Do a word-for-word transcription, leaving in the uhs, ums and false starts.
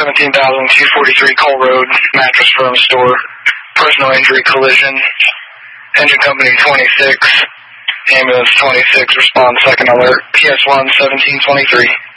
seventeen thousand two forty-three Cole Road, Mattress Firm Store, personal injury collision, engine company twenty-six, ambulance twenty-six, respond second alert, P S one seventeen twenty-three.